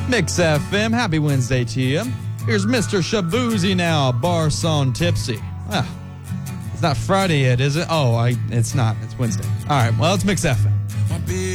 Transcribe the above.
Mix FM, happy Wednesday to you. Here's Mr. Shabuzi now, Bar Song Tipsy. It's not Friday yet, is it? Oh, it's not. It's Wednesday. All right, well, it's Mix FM.